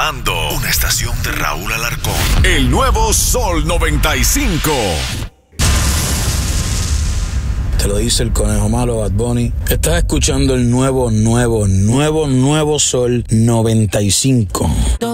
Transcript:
sonando. Una estación de Raúl Alarcón. El nuevo Sol 95. Te lo dice el conejo malo, Bad Bunny. Estás escuchando el nuevo Sol 95.